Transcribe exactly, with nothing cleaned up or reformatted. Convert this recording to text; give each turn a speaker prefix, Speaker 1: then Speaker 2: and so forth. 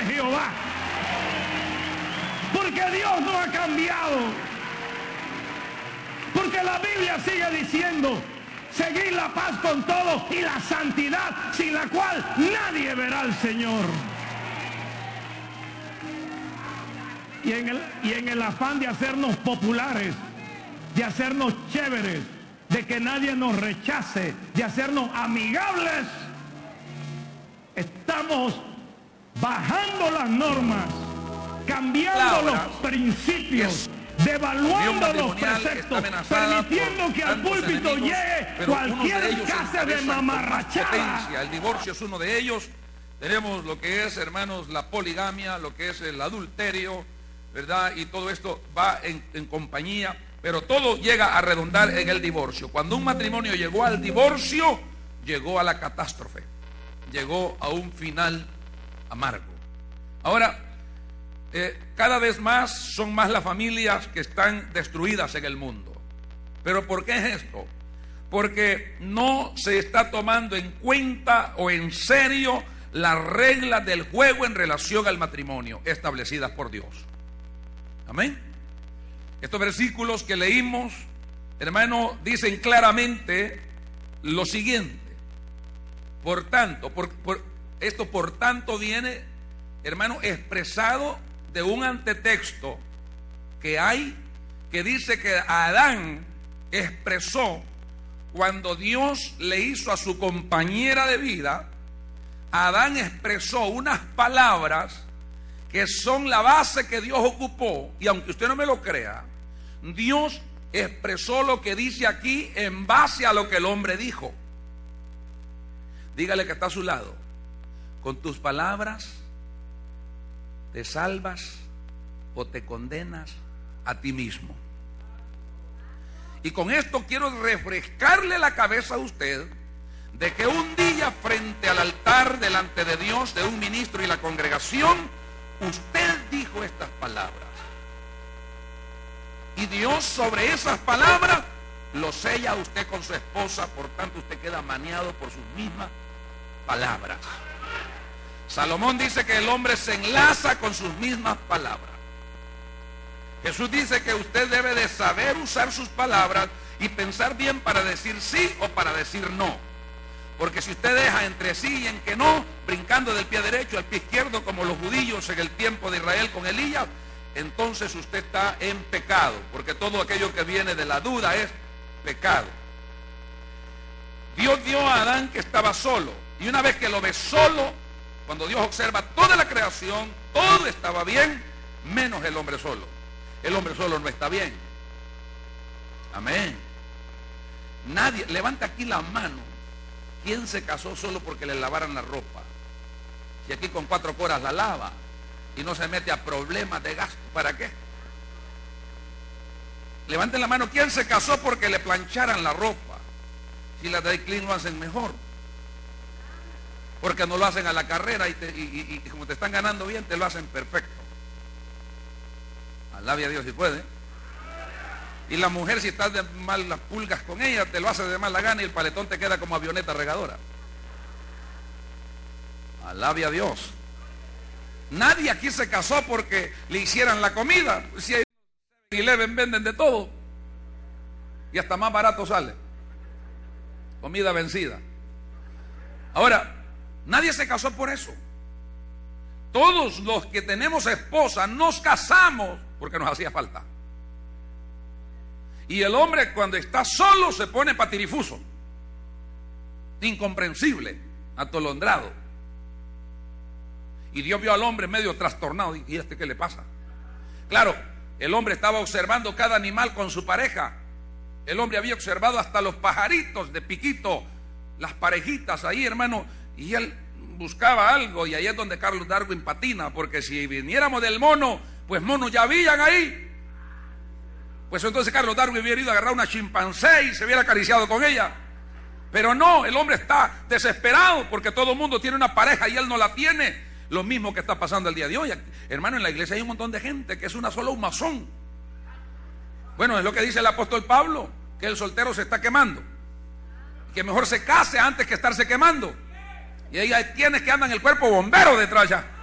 Speaker 1: Jehová. Porque Dios no ha cambiado. Porque la Biblia sigue diciendo: seguid la paz con todos y la santidad, sin la cual nadie verá al Señor. Y en el, y en el afán de hacernos populares, de hacernos chéveres, de que nadie nos rechace, de hacernos amigables, estamos bajando las normas, cambiando los principios, devaluando los preceptos, permitiendo que al púlpito llegue cualquier clase de mamarrachada.
Speaker 2: El divorcio es uno de ellos. Tenemos lo que es, hermanos, la poligamia, lo que es el adulterio, ¿verdad? Y todo esto va en, en compañía, pero todo llega a redundar en el divorcio. Cuando un matrimonio llegó al divorcio, llegó a la catástrofe, llegó a un final amargo. Ahora, eh, cada vez más son más las familias que están destruidas en el mundo. ¿Pero por qué es esto? Porque no se está tomando en cuenta o en serio las reglas del juego en relación al matrimonio establecidas por Dios. Amén. Estos versículos que leímos, hermano, dicen claramente lo siguiente. Por tanto, por, por, esto por tanto viene, hermano, expresado de un antetexto que hay, que dice que Adán expresó cuando Dios le hizo a su compañera de vida. Adán expresó unas palabras que son la base que Dios ocupó, y aunque usted no me lo crea, Dios expresó lo que dice aquí en base a lo que el hombre dijo. Dígale que está a su lado: con tus palabras te salvas o te condenas a ti mismo. Y con esto quiero refrescarle la cabeza a usted de que un día frente al altar delante de Dios, de un ministro y la congregación, usted dijo estas palabras, y Dios sobre esas palabras lo sella a usted con su esposa. Por tanto, usted queda maniado por sus mismas palabras. Salomón dice que el hombre se enlaza con sus mismas palabras. Jesús dice que usted debe de saber usar sus palabras y pensar bien para decir sí o para decir no. Porque si usted deja entre sí y en que no, brincando del pie derecho al pie izquierdo, como los judíos en el tiempo de Israel con Elías, entonces usted está en pecado, porque todo aquello que viene de la duda es pecado. Dios dio a Adán que estaba solo, y una vez que lo ve solo, cuando Dios observa toda la creación, todo estaba bien, menos el hombre solo. El hombre solo no está bien. Amén. Nadie, levanta aquí la mano. ¿Quién se casó solo porque le lavaran la ropa? Si aquí con cuatro coras la lava y no se mete a problemas de gasto, ¿para qué? Levanten la mano. ¿Quién se casó porque le plancharan la ropa? Si las de Clean lo hacen mejor, porque no lo hacen a la carrera y, te, y, y, y como te están ganando bien, te lo hacen perfecto. Alabe a Dios si puede. Y la mujer, si estás de malas pulgas con ella, te lo hace de mala gana y el paletón te queda como avioneta regadora. Alabe a Dios. Nadie aquí se casó porque le hicieran la comida. Si hay y Eleven venden de todo y hasta más barato sale. Comida vencida. Ahora, nadie se casó por eso. Todos los que tenemos esposa nos casamos porque nos hacía falta. Y el hombre cuando está solo se pone patirifuso, incomprensible, atolondrado. Y Dios vio al hombre medio trastornado. ¿Y este qué le pasa? Claro, el hombre estaba observando cada animal con su pareja. El hombre había observado hasta los pajaritos de piquito, las parejitas ahí, hermano. Y él buscaba algo, y ahí es donde Carlos Darwin patina, porque si viniéramos del mono, pues monos ya habían ahí. Pues entonces Carlos Darwin hubiera ido a agarrar una chimpancé y se hubiera acariciado con ella. Pero no, el hombre está desesperado porque todo el mundo tiene una pareja y él no la tiene. Lo mismo que está pasando el día de hoy. Hermano, en la iglesia hay un montón de gente que es una sola humazón. Bueno, es lo que dice el apóstol Pablo, que el soltero se está quemando, que mejor se case antes que estarse quemando. Y ahí hay quienes que andan el cuerpo bombero detrás ya.